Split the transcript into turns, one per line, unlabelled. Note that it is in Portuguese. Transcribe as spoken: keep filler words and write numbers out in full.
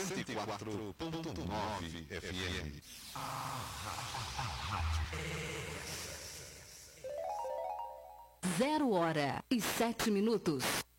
cento e quatro ponto nove F M.
Zero hora e sete minutos.